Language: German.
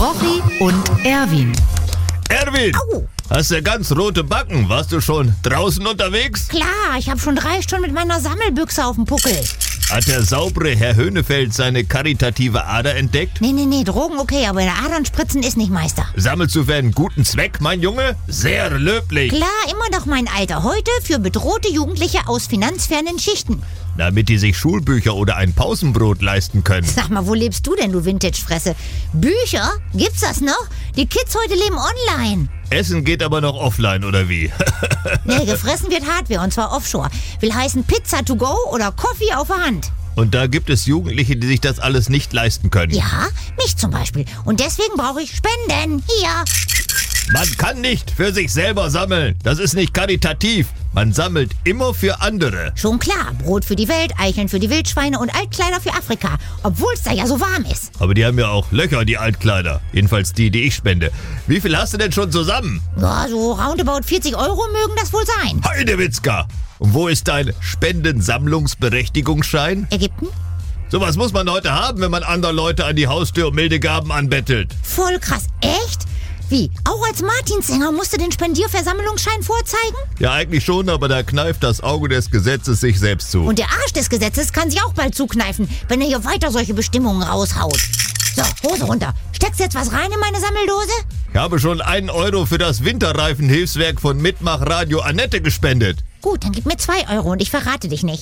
Rochi und Erwin. Erwin, Au. hast du ganz rote Backen? Warst du schon draußen unterwegs? Klar, ich habe schon 3 Stunden mit meiner Sammelbüchse auf dem Puckel. Hat der saubere Herr Höhnefeld seine karitative Ader entdeckt? Nee, Drogen okay, aber in der Adern spritzen ist nicht Meister. Sammelst du für einen guten Zweck, mein Junge? Sehr löblich. Klar, immer noch mein Alter. Heute für bedrohte Jugendliche aus finanzfernen Schichten. Damit die sich Schulbücher oder ein Pausenbrot leisten können. Sag mal, wo lebst du denn, du Vintage-Fresse? Bücher? Gibt's das noch? Die Kids heute leben online. Essen geht aber noch offline, oder wie? Nee, gefressen wird Hardware, und zwar offshore. Will heißen Pizza to go oder Coffee auf der Hand. Und da gibt es Jugendliche, die sich das alles nicht leisten können. Ja, mich zum Beispiel. Und deswegen brauche ich Spenden. Hier. Man kann nicht für sich selber sammeln. Das ist nicht karitativ. Man sammelt immer für andere. Schon klar, Brot für die Welt, Eicheln für die Wildschweine und Altkleider für Afrika. Obwohl es da ja so warm ist. Aber die haben ja auch Löcher, die Altkleider. Jedenfalls die ich spende. Wie viel hast du denn schon zusammen? Ja, so roundabout 40 Euro mögen das wohl sein. Heidewitzka! Und wo ist dein Spendensammlungsberechtigungsschein? Ägypten? Sowas muss man heute haben, wenn man andere Leute an die Haustür um milde Gaben anbettelt. Voll krass. Echt? Wie? Auch als Martinssänger musst du den Spendierversammlungsschein vorzeigen? Ja, eigentlich schon, aber da kneift das Auge des Gesetzes sich selbst zu. Und der Arsch des Gesetzes kann sich auch bald zukneifen, wenn er hier weiter solche Bestimmungen raushaut. So, Hose runter. Steckst du jetzt was rein in meine Sammeldose? Ich habe schon 1 Euro für das Winterreifenhilfswerk von Mitmach Radio Annette gespendet. Gut, dann gib mir 2 Euro und ich verrate dich nicht.